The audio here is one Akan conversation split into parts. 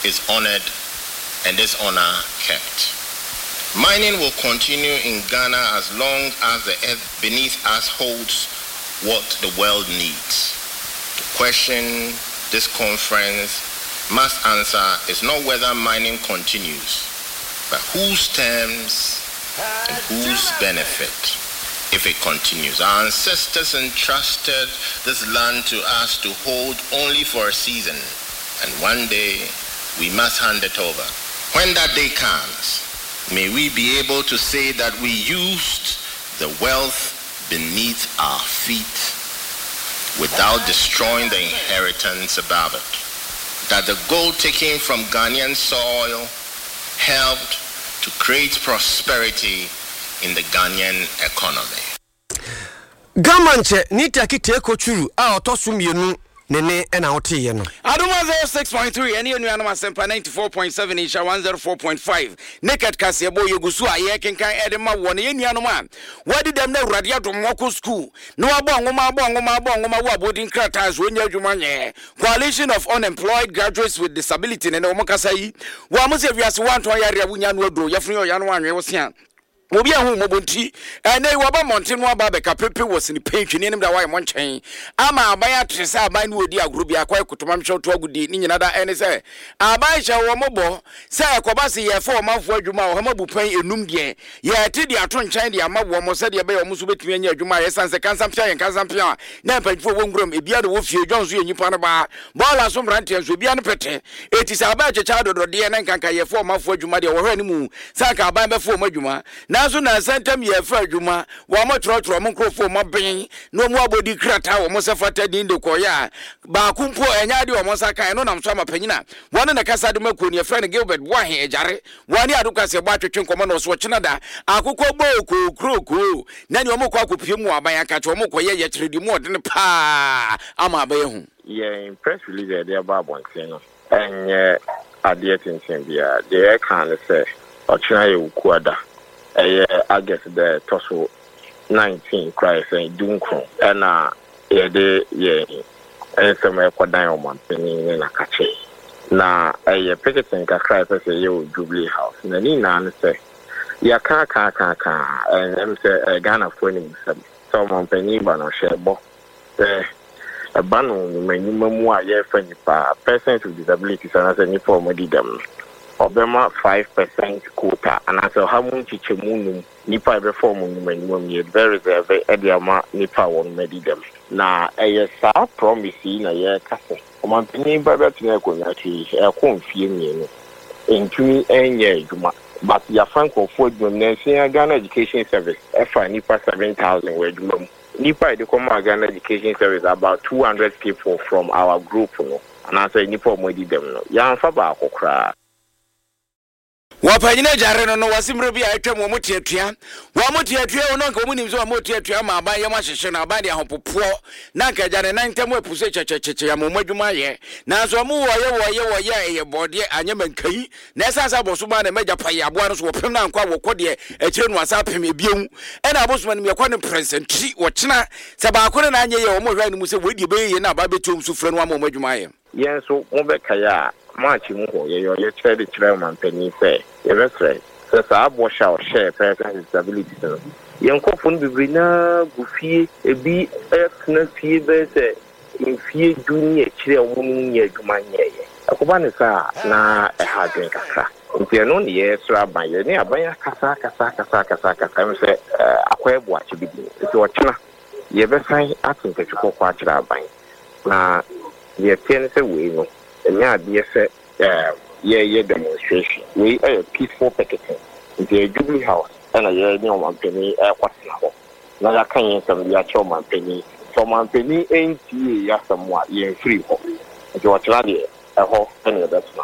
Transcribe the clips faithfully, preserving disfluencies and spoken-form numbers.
is honored and this honor kept. Mining will continue in Ghana as long as the earth beneath us holds what the world needs. The question this conference must answer is not whether mining continues, but whose terms and whose benefit if it continues. Our ancestors entrusted this land to us to hold only for a season, and one day we must hand it over. When that day comes, may we be able to say that we used the wealth beneath our feet without destroying the inheritance above it. That the gold taken from Ghanaian soil helped to create prosperity in the Ghanaian economy. Gamanche nita kiteko churu a otosu mienu nene ena otiye no. Adoma zero six point three eni enu anoma sempa ninety-four point seven isha one oh four point five. Naked Kasebo Yogusu a ye kenkan edema woni enu anoma. Wadi dem na Awurade adom wako school. No abo ngoma abo ngoma abo ngoma wo abodin kratas wonya adwuma nye. Coalition of Unemployed Graduates with Disability nene omo kasa yi. Wa mo se wiase wan ton yare abunya no adro yafunu yo yano anwe wo sia. Obi ahu mobonti ene waba monte no aba be kapepe wosini pentwe nim da wai monchen ama aban atrese aban no odi aguru bia kwai kotoma mhwe to agudi ni nyina da ene se aban hye wo mobo se ekoba se ye fo manfo adwuma wo hama bupan enum de ye ti de ato nchen de ama wo mo se de be yo muso betumi anya adwuma ye sanse kansampia ye kansampia na panfo wo ngurom ebia de wo fie dwonso ye nyipa no ba bola so mrante enso bia no pete eti se aban checha dodo de na nkanka ye fo manfo adwuma de wo hwe ni mu saka aban be fo adwuma naso na sentem ye fa adwuma wo mo trotro mo krofo mo ben no mo abodi krata wo mo sefata din de koya ba kumpo enya de wo mo saka no nam so amapanyina wona na kasa de makoni e friend Gilbert Wahe ejare woni aduka se ba twetwe nkomo no so chena da akukọ gbo ko kroko na ni wo mo kwa kopie mu aban aka che wo mo koye ye kyeredi mu odene pa ama abaye hu ye press release de ba bonse no enye ade tintin bia de kan se o chena ye ukuada eh August the toso nineteen Christ and Dunkron and uh yeah de yeah and some kwadan o mampeni na kache na eh picketing ka Christ say you Jubilee House na ni na say ya ka ka ka ka and say Ghana for ni some so mampeni ba no shebo eh abano menyumamu a ye fa nipa persons with disabilities and as any form of them Obama five percent quota, and as a hamun chichemunum, nipa every form of minimum yet very very ediama nipa won medidem. Na a sa promise in a year castle. Oman penny by that neck, a confusing in two and year, but your Franco Ford Nursing Ghana Education Service, F I Nipa seven thousand word room. Nipa the Common Ghana Education Service about two hundred people from our group, no, and I say Nipa medidem, Yan Faba Okra. Wapanyina jare no no wasimre bia atwa mo motiatua wa motiatua ono nka mu nimso wa motiatua ma aban yema hyehye na aban de ahopopo na nka jare na ntem apuse chechecheche ya mo madwuma ye na so mo wo ye wo ye wo ye ye bode anyema nkai na esasa boso ba na meja paye aboa no so wo pem na nkwa wo kode akire no asa pem ebiem e na boso ma ne yakwa ne presenti wo chena se ba akore na anye ye wo mo hwa ni mu se wodi be ye na aba betom su frɛ no ma mo madwuma ye yen so mo be kaya March mu ho ye yo ye chere de chere man pani say ye be say say sa abo sha o share person disability no yen kofo no bibri na gufie ebi efna fie be say in fie dunia chere wo mu nya adwuma nya ye akoba ne sa na e ha dwen kakra nti no ne ye so aban ye ne aban kasa kasa kasa kasa kasa me say akwebo a chibidi nti o chena ye be sai atinkechi kokwa achira aban na ye tiene se we no enya de se eh ye ye demonstration we a peaceful picketing in the Jubilee House and a ye no man penny e kwatena ho na ya kan yen sam ya cho man penny so man penny enti ya samwa ye free ho e jo tla de e ho ene that na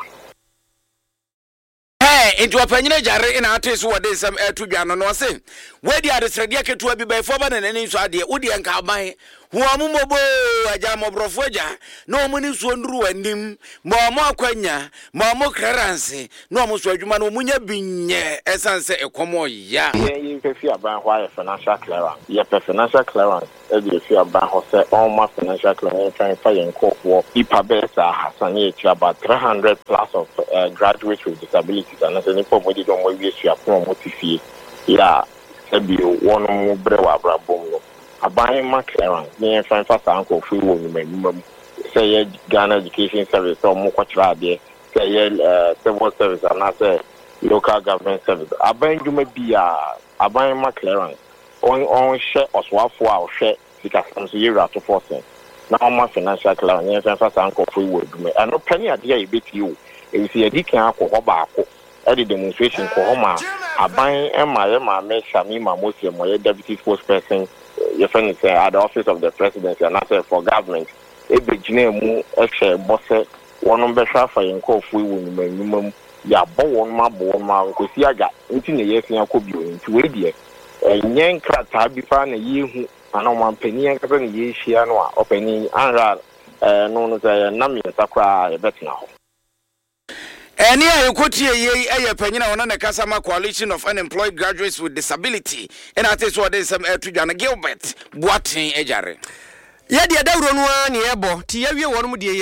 eh into apanyina jare ina ate so wode sam e to dwa no no se we di adesrede aketua bi bai fo ba na nani so ade wo di enka aban huamu mobo aja mobrofo aja na omu ni so nduru anim ma omu akwanya ma omu clearance na omu so adwuma na omu nya binye esanse ekomo ya ye ye fi aban ho ya financial clearance ye financial clearance e dey fi aban ho say all my financial clearance can fa yen ko for ipa besa hasan ye to about three hundred plus of uh, graduates with disabilities and so ni for mo di don mo wi su apon mo ti fi ya sabi wonu mo bre wa brabom no aban ma clearance ni fa fa san ko fi wo ni mem say ye Ghana Education Service or mo kwatra de say ye civil service and say local government service aban juma bia aban ma clearance on on share oswafo a hwe sika samso yera to force na on financial clearance ni fa san ko fi wo dume ano pani ade ya ebeti o e si edi kan akọ ba akọ e de demonstration ko ma aban e ma ye ma me Shami Mamosi mo ye deputy spokesperson ye friend say at the office of the presidency and say for government e be gina mu e hwe bosse wono be hwa fa yen ko fu wo nu manum ya bo won ma bo won ma ko si aga nti ne ye fian ko bio nti we die enyen krata bi fa na yehu ana man panian ka ne ye hia no a opani anra eh no no say na me takwa e betina ho Any ayokotie ye eye panyina wona ne kasama coalition of unemployed graduates with disability and at is what is some to Jana Gilbert Boatin ejare ye de dawro no a ne ebo ti ye wie wonu de